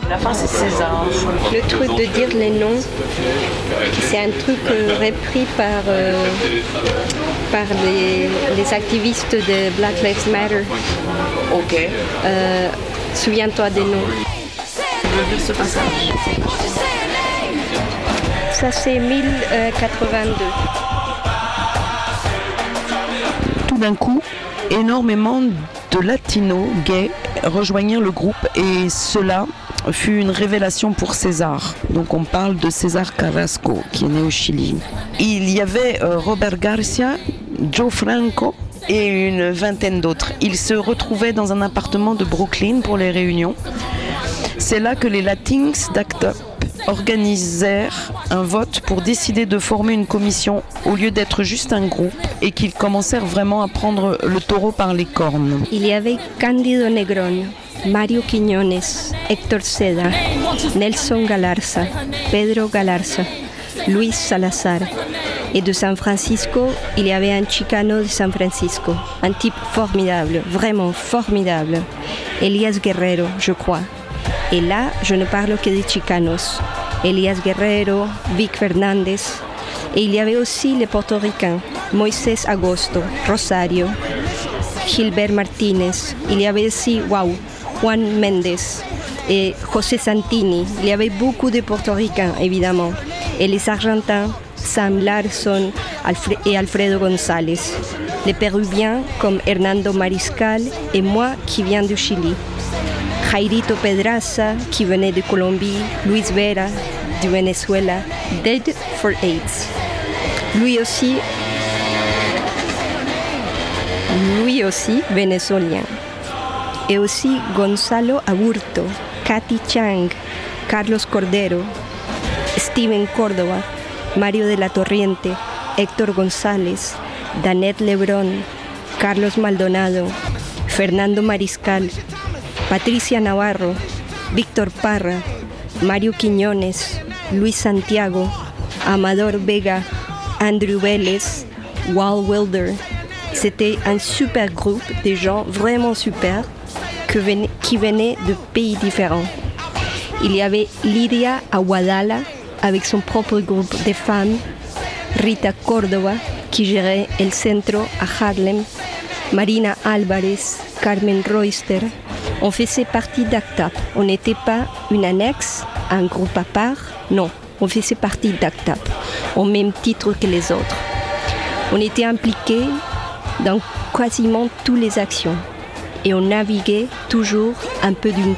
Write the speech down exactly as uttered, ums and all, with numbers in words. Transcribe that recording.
La fin, c'est César. Le truc de dire les noms, c'est un truc euh, repris par, euh, par les, les activistes de Black Lives Matter. Ok. Euh, souviens-toi des noms. Je veux lire ce passage. Ça, c'est mille quatre-vingt-deux. Tout d'un coup, énormément de latinos gays rejoignirent le groupe et cela fut une révélation pour César. Donc on parle de César Carrasco qui est né au Chili. Il y avait euh, Robert Garcia, Joe Franco et une vingtaine d'autres. Ils se retrouvaient dans un appartement de Brooklyn pour les réunions. C'est là que les Latins d'Act Up organisèrent un vote pour décider de former une commission au lieu d'être juste un groupe et qu'ils commencèrent vraiment à prendre le taureau par les cornes. Il y avait Cándido Negrón, Mario Quiñones, Héctor Seda, Nelson Galarza, Pedro Galarza, Luis Salazar. Et de San Francisco, il y avait un Chicano de San Francisco, un type formidable, vraiment formidable, Elias Guerrero, je crois. Et là, je ne parle que des Chicanos, Elias Guerrero, Vic Fernandez. Et il y avait aussi les Portoricains, Moisés Agosto, Rosario, Gilbert Martínez. Il y avait aussi, wow, Juan Méndez et José Santini. Il y avait beaucoup de Portoricains, évidemment. Et les Argentins, Sam Larson Alfre- et Alfredo González. Les Péruviens comme Hernando Mariscal et moi qui viens du Chili. Jairito Pedraza qui venait de Colombie, Luis Vera du Venezuela, Dead for AIDS. Lui aussi, lui aussi vénézuélien. Et aussi Gonzalo Aburto, Katy Chang, Carlos Cordero, Steven Córdoba, Mario de la Torriente, Héctor González, Danette Lebrón, Carlos Maldonado, Fernando Mariscal, Patricia Navarro, Víctor Parra, Mario Quiñones, Luis Santiago, Amador Vega, Andrew Vélez, Wal Wilder. C'était un super groupe de gens vraiment super que venaient, qui venaient de pays différents. Il y avait Lidia Aguadala avec son propre groupe de femmes, Rita Córdoba qui gérait El Centro à Harlem, Marina Álvarez, Carmen Royster. On faisait partie d'Act Up. On n'était pas une annexe, un groupe à part. Non, on faisait partie d'Act Up, au même titre que les autres. On était impliqués dans quasiment toutes les actions et on naviguait toujours un peu d'une